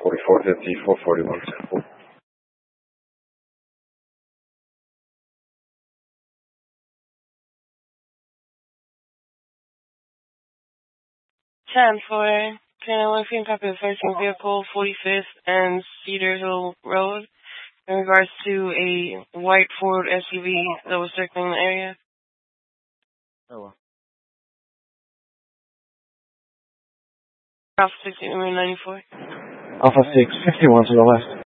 4454, 41 sample. For Channel 1 copy of facing vehicle 45th and Cedar Hill Road in regards to a white Ford SUV that was circling the area. Oh, Alpha 6, 94. Alpha 6, 51 to the left.